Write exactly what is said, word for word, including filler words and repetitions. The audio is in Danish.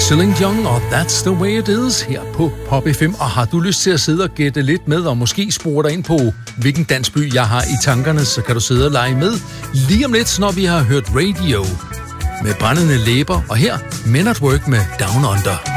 Celine Dion og That's the Way It Is her på Pop F M. Og har du lyst til at sidde og gætte lidt med, og måske spore dig ind på, hvilken dansk by jeg har i tankerne, så kan du sidde og lege med lige om lidt, når vi har hørt Radio med brændende læber. Og her Men at Work med Down Under.